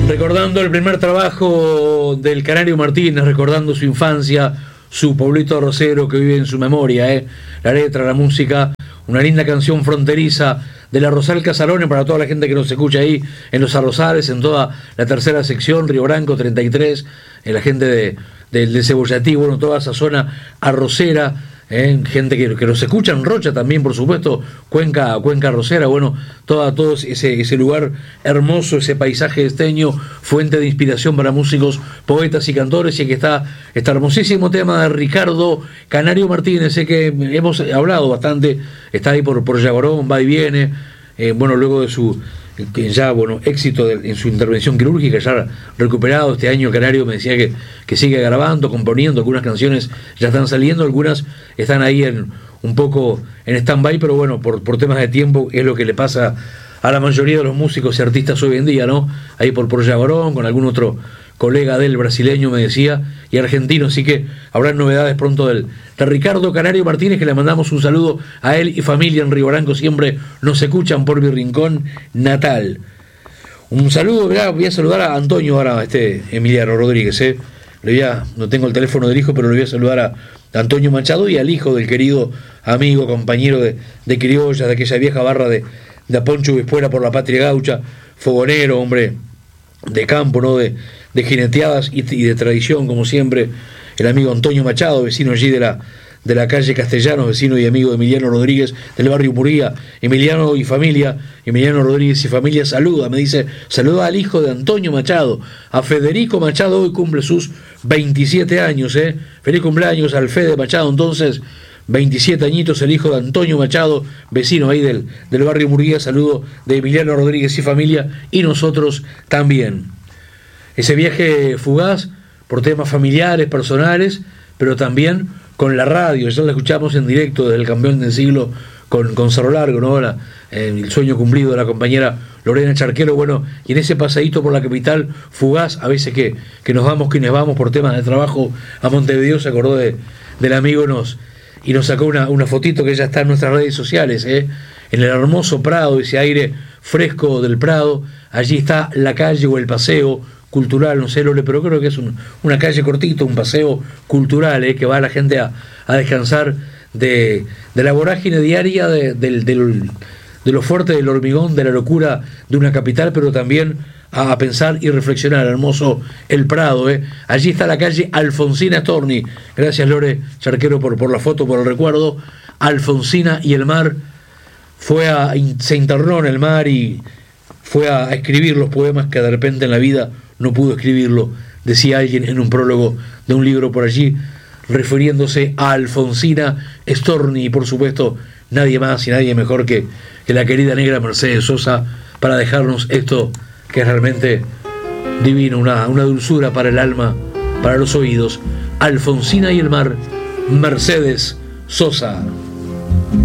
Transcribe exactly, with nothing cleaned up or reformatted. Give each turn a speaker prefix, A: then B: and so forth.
A: Recordando el primer trabajo del Canario Martínez, recordando su infancia, su pueblito arrocero que vive en su memoria, ¿eh? La letra, la música, una linda canción fronteriza de la Rosal Casarones para toda la gente que nos escucha ahí en los Arrozales, en toda la tercera sección, Río Branco treinta y tres, en la gente de, de, de Cebollatí, bueno, toda esa zona arrocera. ¿Eh? Gente que, que nos escucha en Rocha también, por supuesto, Cuenca, Cuenca Arrocera, bueno, toda, todo ese, ese lugar hermoso, ese paisaje esteño, fuente de inspiración para músicos, poetas y cantores, y aquí está este hermosísimo tema de Ricardo Canario Martínez, sé que hemos hablado bastante, está ahí por, por Yagorón, va y viene, eh, bueno, luego de su que ya, bueno, éxito de, en su intervención quirúrgica, ya recuperado este año. Canario me decía que, que sigue grabando, componiendo, algunas canciones ya están saliendo, algunas están ahí en un poco en stand-by, pero bueno, por, por temas de tiempo es lo que le pasa a la mayoría de los músicos y artistas hoy en día, ¿no? Ahí por, por Yagorón, con algún otro colega del brasileño me decía, y argentino, así que habrá novedades pronto del, de Ricardo Canario Martínez, que le mandamos un saludo a él y familia en Río Branco, siempre nos escuchan por mi rincón natal. Un saludo, mirá, voy a saludar a Antonio ahora, este Emiliano Rodríguez, ¿eh? Le voy a, no tengo el teléfono del hijo, pero le voy a saludar a Antonio Machado y al hijo del querido amigo, compañero de, de Criolla, de aquella vieja barra de, de Poncho Vispuera por la Patria Gaucha, fogonero, hombre de campo, ¿no? De, de jineteadas y, y de tradición, como siempre, el amigo Antonio Machado, vecino allí de la, de la calle Castellanos, vecino y amigo de Emiliano Rodríguez, del barrio Murguía. Emiliano y familia, Emiliano Rodríguez y familia, saluda, me dice, saluda al hijo de Antonio Machado, a Federico Machado, hoy cumple sus veintisiete años, ¿eh? Feliz cumpleaños al Fede Machado, entonces, veintisiete añitos, el hijo de Antonio Machado, vecino ahí del, del barrio Murguía, saludo de Emiliano Rodríguez y familia, y nosotros también. Ese viaje fugaz por temas familiares, personales, pero también con la radio, ya la escuchamos en directo desde el campeón del siglo con, con Cerro Largo, ¿no? La, eh, el sueño cumplido de la compañera Lorena Charquero, bueno, y en ese pasadito por la capital fugaz, a veces que, que nos vamos, quienes vamos por temas de trabajo a Montevideo, se acordó de, del amigo nos, y nos sacó una, una fotito que ya está en nuestras redes sociales, ¿eh? En el hermoso Prado, ese aire fresco del Prado, allí está la calle o el paseo cultural, no sé, Lore, pero creo que es un, una calle cortita, un paseo cultural, eh, que va a la gente a, a descansar de, de la vorágine diaria, de, de, de, de lo fuerte del hormigón, de la locura de una capital, pero también a, a pensar y reflexionar. Hermoso el Prado, eh. Allí está la calle Alfonsina Storni. Gracias, Lore Charquero, por, por la foto, por el recuerdo. Alfonsina y el mar. Fue a, se internó en el mar y fue a, a escribir los poemas que de repente en la vida no pudo escribirlo, decía alguien en un prólogo de un libro por allí, refiriéndose a Alfonsina Storni, y por supuesto nadie más y nadie mejor que, que la querida negra Mercedes Sosa para dejarnos esto que es realmente divino, una, una dulzura para el alma, para los oídos. Alfonsina y el mar, Mercedes Sosa.